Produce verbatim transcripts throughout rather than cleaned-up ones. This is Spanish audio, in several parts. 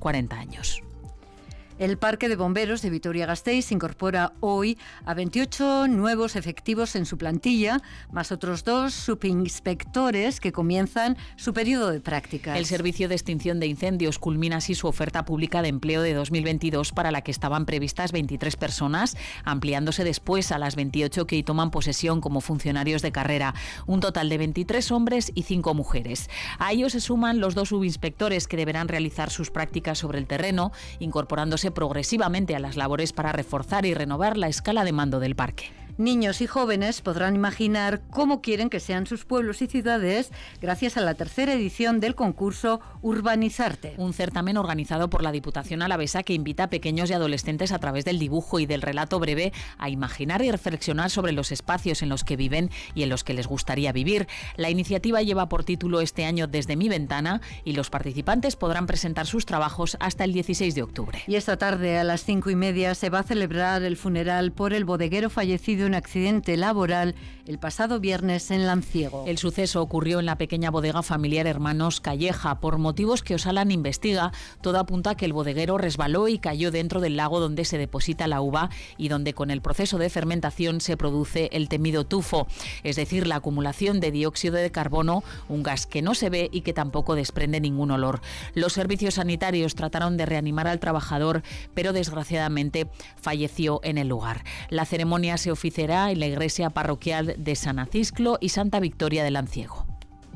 cuarenta años. El Parque de Bomberos de Vitoria-Gasteiz incorpora hoy a veintiocho nuevos efectivos en su plantilla, más otros dos subinspectores que comienzan su periodo de prácticas. El Servicio de Extinción de Incendios culmina así su oferta pública de empleo de dos mil veintidós, para la que estaban previstas veintitrés personas, ampliándose después a las veintiocho que hoy toman posesión como funcionarios de carrera. Un total de veintitrés hombres y cinco mujeres. A ellos se suman los dos subinspectores que deberán realizar sus prácticas sobre el terreno, incorporándose progresivamente a las labores para reforzar y renovar la escala de mando del parque. Niños y jóvenes podrán imaginar cómo quieren que sean sus pueblos y ciudades gracias a la tercera edición del concurso Urbanizarte. Un certamen organizado por la Diputación Alavesa que invita a pequeños y adolescentes a través del dibujo y del relato breve a imaginar y reflexionar sobre los espacios en los que viven y en los que les gustaría vivir. La iniciativa lleva por título este año Desde mi ventana y los participantes podrán presentar sus trabajos hasta el dieciséis de octubre. Y esta tarde a las cinco y media se va a celebrar el funeral por el bodeguero fallecido un accidente laboral el pasado viernes en Lanciego. El suceso ocurrió en la pequeña bodega familiar Hermanos Calleja. Por motivos que Osalan investiga, todo apunta a que el bodeguero resbaló y cayó dentro del lago donde se deposita la uva y donde con el proceso de fermentación se produce el temido tufo, es decir, la acumulación de dióxido de carbono, un gas que no se ve y que tampoco desprende ningún olor. Los servicios sanitarios trataron de reanimar al trabajador, pero desgraciadamente falleció en el lugar. La ceremonia se oficializó en la iglesia parroquial de San Acisclo y Santa Victoria de Lanciego.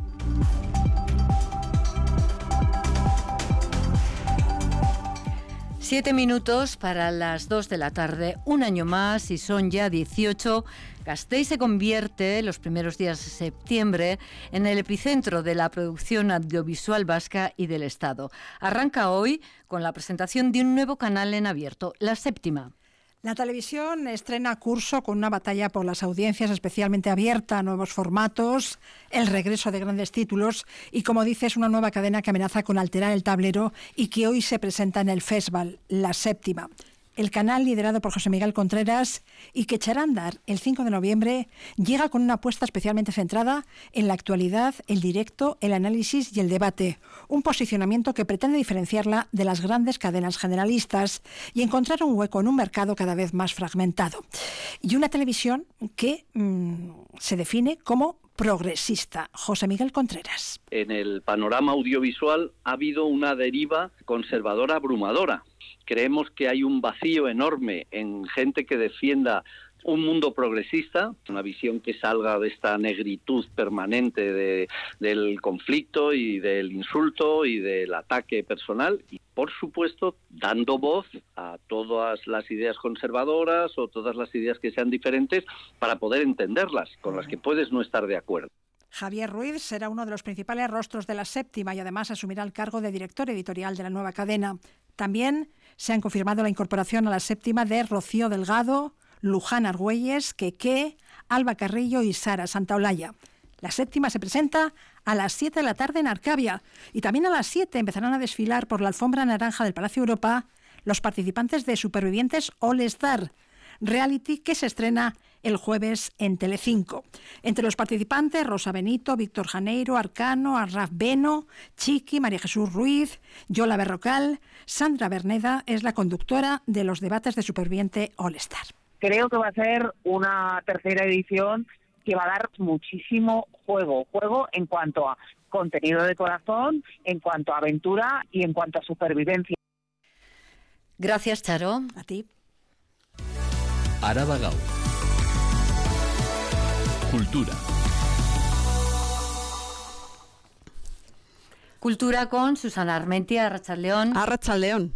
Siete minutos para las dos de la tarde, un año más y son ya dieciocho. Gasteiz se convierte, los primeros días de septiembre, en el epicentro de la producción audiovisual vasca y del Estado. Arranca hoy con la presentación de un nuevo canal en abierto, La Séptima. La televisión estrena curso con una batalla por las audiencias especialmente abierta a nuevos formatos, el regreso de grandes títulos y, como dices, una nueva cadena que amenaza con alterar el tablero y que hoy se presenta en el Festival, La Séptima. El canal, liderado por José Miguel Contreras y que echará a andar el cinco de noviembre, llega con una apuesta especialmente centrada en la actualidad, el directo, el análisis y el debate. Un posicionamiento que pretende diferenciarla de las grandes cadenas generalistas y encontrar un hueco en un mercado cada vez más fragmentado. Y una televisión que mmm, se define como progresista. José Miguel Contreras. En el panorama audiovisual ha habido una deriva conservadora abrumadora. Creemos que hay un vacío enorme en gente que defienda un mundo progresista, una visión que salga de esta negritud permanente de, del conflicto y del insulto y del ataque personal y, por supuesto, dando voz a todas las ideas conservadoras o todas las ideas que sean diferentes para poder entenderlas, con las que puedes no estar de acuerdo. Javier Ruiz será uno de los principales rostros de La Séptima y además asumirá el cargo de director editorial de la nueva cadena. También se han confirmado la incorporación a La Séptima de Rocío Delgado, Luján Argüelles, Keke, Alba Carrillo y Sara Santaolalla. La Séptima se presenta a las siete de la tarde en Arcavia y también a las siete empezarán a desfilar por la alfombra naranja del Palacio Europa los participantes de Supervivientes All Star, reality que se estrena el jueves en Telecinco. Entre los participantes, Rosa Benito, Víctor Janeiro, Arcano, Arraf Beno, Chiqui, María Jesús Ruiz, Yola Berrocal. Sandra Berneda es la conductora de los debates de Superviviente All Star. Creo que va a ser una tercera edición que va a dar muchísimo juego, juego en cuanto a contenido de corazón, en cuanto a aventura y en cuanto a supervivencia. Gracias, Charo. A ti. Araba Gau. Cultura. Cultura con Susana Armentia, Arratsaldeon. Arratsaldeon.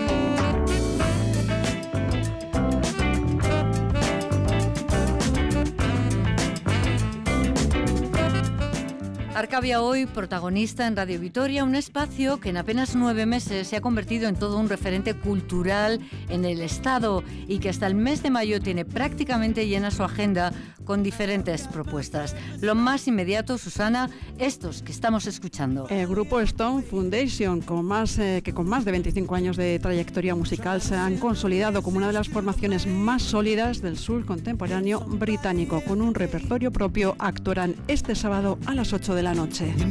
Arcavia hoy, protagonista en Radio Vitoria, un espacio que en apenas nueve meses se ha convertido en todo un referente cultural en el Estado y que hasta el mes de mayo tiene prácticamente llena su agenda con diferentes propuestas. Lo más inmediato, Susana, estos que estamos escuchando. El grupo Stone Foundation, con más, eh, que con más de veinticinco años de trayectoria musical, se han consolidado como una de las formaciones más sólidas del soul contemporáneo británico. Con un repertorio propio, actuarán este sábado a las ocho de la noche.